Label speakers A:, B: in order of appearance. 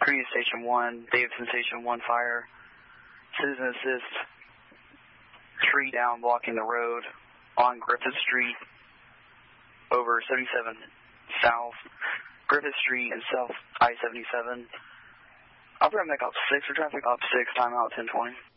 A: Creed Station 1, Davidson Station 1 fire. Citizen assist, tree down blocking the road on Griffith Street over 77 South, Griffith Street and South I-77. Operator Mech Op 6 for traffic, Op 6, timeout 1020.